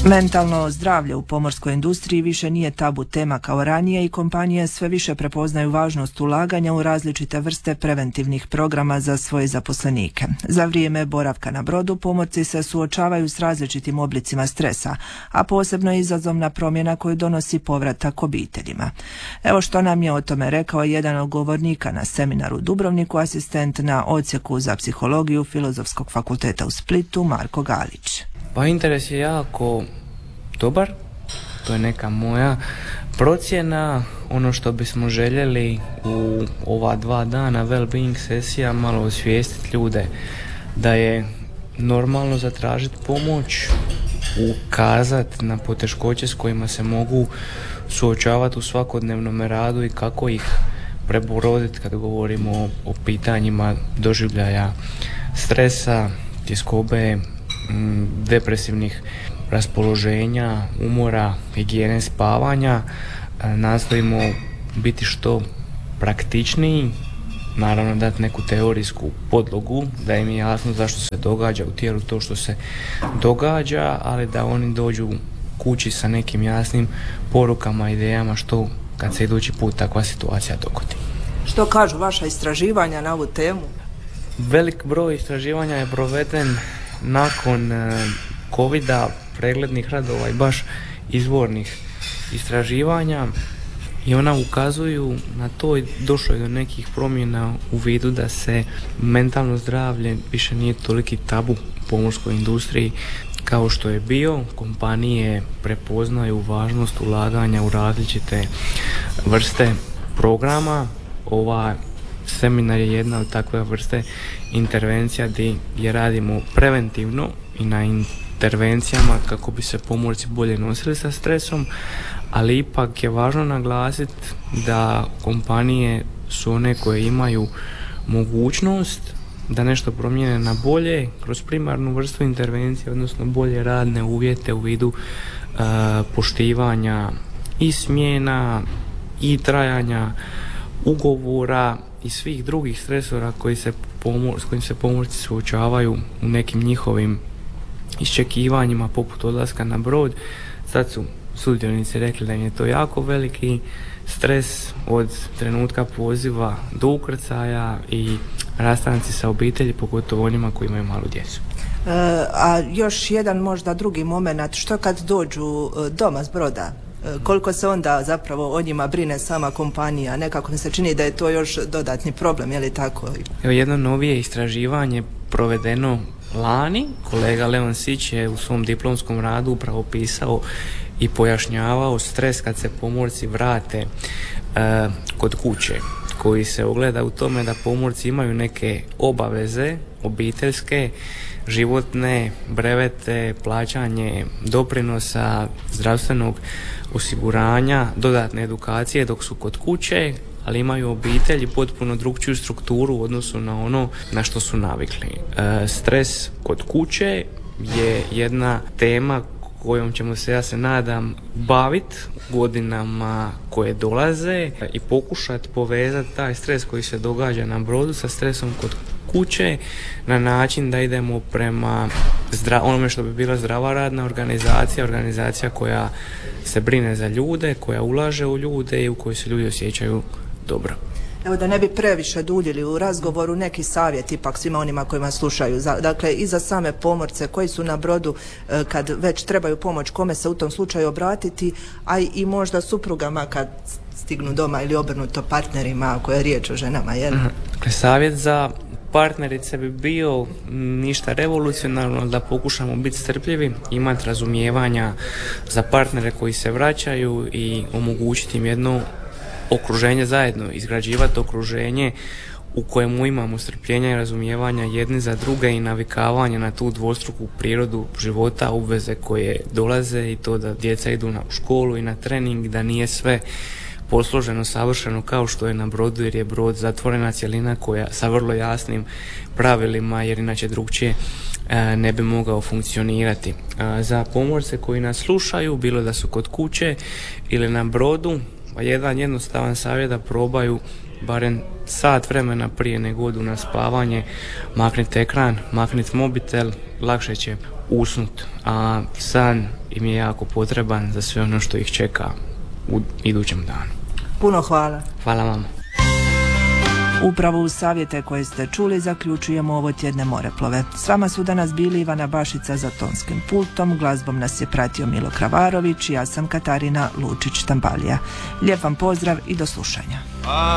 Mentalno zdravlje u pomorskoj industriji više nije tabu tema kao ranije i kompanije sve više prepoznaju važnost ulaganja u različite vrste preventivnih programa za svoje zaposlenike. Za vrijeme boravka na brodu pomorci se suočavaju s različitim oblicima stresa, a posebno je izazovna promjena koju donosi povratak obiteljima. Evo što nam je o tome rekao jedan od govornika na seminaru u Dubrovniku, asistent na odsjeku za psihologiju Filozofskog fakulteta u Splitu, Marko Galić. Pa interes je jako dobar, to je neka moja procjena. Ono što bismo željeli u ova 2 dana well-being sesija malo osvijestiti ljude da je normalno zatražiti pomoć, ukazati na poteškoće s kojima se mogu suočavati u svakodnevnom radu i kako ih prebroditi kad govorimo o pitanjima doživljaja stresa, tjeskobe, depresivnih raspoloženja, umora, higijene spavanja. Nastojimo biti što praktičniji, naravno dati neku teorijsku podlogu da im je jasno zašto se događa u tijelu to što se događa, ali da oni dođu kući sa nekim jasnim porukama, idejama što kad se idući put takva situacija dogodi. Što kažu vaša istraživanja na ovu temu? Velik broj istraživanja je proveden nakon covida, preglednih radova i baš izvornih istraživanja, i ona ukazuju na to i došlo je do nekih promjena u vidu da se mentalno zdravlje više nije toliki tabu u pomorskoj industriji kao što je bio. Kompanije prepoznaju važnost ulaganja u različite vrste programa. Ova seminar je jedna od takve vrste intervencija gdje radimo preventivno i na intervencijama kako bi se pomorci bolje nosili sa stresom, ali ipak je važno naglasiti da kompanije su one koje imaju mogućnost da nešto promijene na bolje kroz primarnu vrstu intervencije, odnosno bolje radne uvjete u vidu poštivanja i smjena i trajanja ugovora i svih drugih stresora s kojim se pomorci suočavaju u nekim njihovim iščekivanjima poput odlaska na brod. Sad su sudionici rekli da im je to jako veliki stres od trenutka poziva do ukrcaja i rastanci sa obitelji, pogotovo onima koji imaju malu djecu. A još jedan možda drugi moment, što kad dođu doma s broda? Koliko se onda zapravo o njima brine sama kompanija? Nekako mi se čini da je to još dodatni problem, je li tako? Evo, jedno novije istraživanje provedeno lani. Kolega Leon Sić je u svom diplomskom radu upravo pisao i pojašnjavao stres kad se pomorci vrate kod kuće, koji se ogleda u tome da pomorci imaju neke obaveze obiteljske, životne, brevete, plaćanje doprinosa, zdravstvenog osiguranja, dodatne edukacije dok su kod kuće, ali imaju obitelj i potpuno drukčiju strukturu u odnosu na ono na što su navikli. Stres kod kuće je jedna tema kojom ćemo se, ja se nadam, baviti godinama koje dolaze i pokušati povezati taj stres koji se događa na brodu sa stresom kod kuće na način da idemo prema onome što bi bila zdrava radna organizacija koja se brine za ljude, koja ulaže u ljude i u kojoj se ljudi osjećaju dobro. Evo, da ne bi previše duljili u razgovoru, neki savjet ipak svima onima kojima slušaju. Dakle, i za same pomorce koji su na brodu kad već trebaju pomoć, kome se u tom slučaju obratiti, a i možda suprugama kad stignu doma ili obrnuto partnerima ako je riječ o ženama, jel? Dakle, savjet za partnerice bi bio ništa revolucionarno, da pokušamo biti strpljivi, imati razumijevanja za partnere koji se vraćaju i omogućiti im jedno okruženje zajedno, izgrađivati okruženje u kojemu imamo strpljenja i razumijevanja jedni za druge i navikavanja na tu dvostruku prirodu života, obveze koje dolaze i to da djeca idu u školu i na trening, da nije sve posloženo, savršeno kao što je na brodu, jer je brod zatvorena cjelina koja sa vrlo jasnim pravilima, jer inače drugčije ne bi mogao funkcionirati. Za pomorce koji nas slušaju, bilo da su kod kuće ili na brodu, jedan jednostavan savjet da probaju barem sat vremena prije nego odu na spavanje makniti ekran, makniti mobitel, lakše će usnut, a san im je jako potreban za sve ono što ih čeka u idućem danu. Puno hvala. Hvala vama. Upravo uz savjete koje ste čuli zaključujemo ovo tjedne Moreplove. S vama su danas bili Ivana Bašica za tonskim pultom, glazbom nas je pratio Milo Kravarović i ja sam Katarina Lučić-Tambalija. Lijep vam pozdrav i do slušanja.